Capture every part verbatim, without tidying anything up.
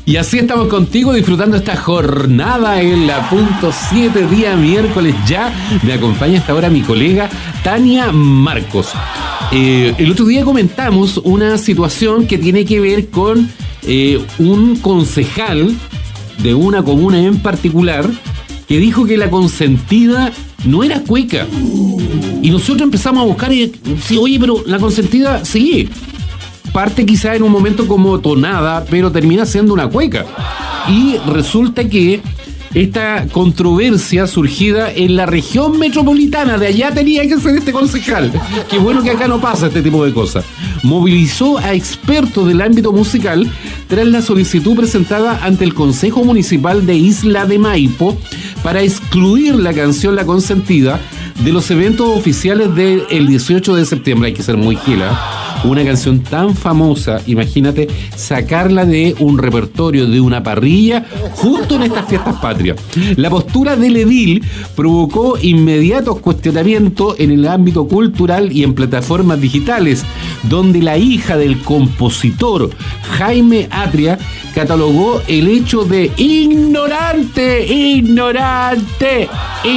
Y así estamos contigo disfrutando esta jornada en la punto siete, día miércoles ya. Me acompaña hasta ahora mi colega Tania Marcos. Eh, el otro día comentamos una situación que tiene que ver con eh, un concejal de una comuna en particular que dijo que la consentida no era cueca. Y nosotros empezamos a buscar y sí, oye, pero la consentida sí. Parte quizá en un momento como tonada, pero termina siendo una cueca. Y resulta que esta controversia surgida en la región metropolitana, de allá tenía que ser este concejal, qué bueno que acá no pasa este tipo de cosas, movilizó a expertos del ámbito musical tras la solicitud presentada ante el Consejo Municipal de Isla de Maipo para excluir la canción La Consentida de los eventos oficiales del dieciocho de septiembre. Hay que ser muy gila. Una canción tan famosa, imagínate, sacarla de un repertorio, de una parrilla, justo en estas fiestas patrias. La postura del edil provocó inmediatos cuestionamientos en el ámbito cultural y en plataformas digitales, donde la hija del compositor, Jaime Atria, catalogó el hecho de ignorante, ignorante,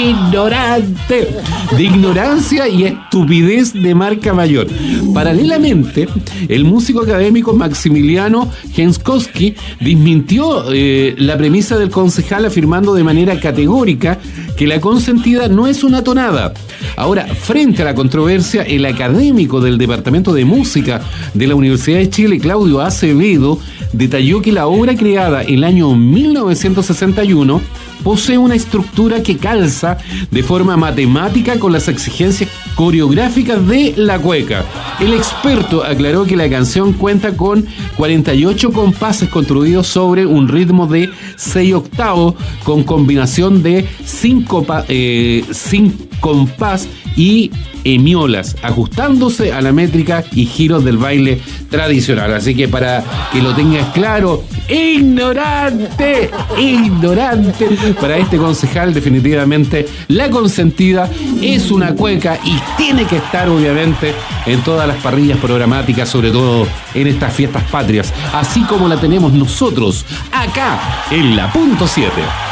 ignorante, de ignorancia y estupidez de marca mayor. Paralelamente, el músico académico Maximiliano Henskowski desmintió eh, la premisa del concejal, afirmando de manera categórica que la consentida no es una tonada. Ahora, frente a la controversia, el académico del Departamento de Música de la Universidad de Chile, Claudio Acevedo, detalló que la obra, creada en el año mil novecientos sesenta y uno, posee una estructura que calza de forma matemática con las exigencias coreográficas de la cueca. El experto aclaró que la canción cuenta con cuarenta y ocho compases construidos sobre un ritmo de seis octavos con combinación de cinco eh, compás y hemiolas, ajustándose a la métrica y giros del baile tradicional. Así que para que lo tengas claro, ignorante, ignorante, para este concejal definitivamente La Consentida es una cueca y tiene que estar obviamente en todas las parrillas programáticas, sobre todo en estas fiestas patrias, así como la tenemos nosotros acá en la punto siete.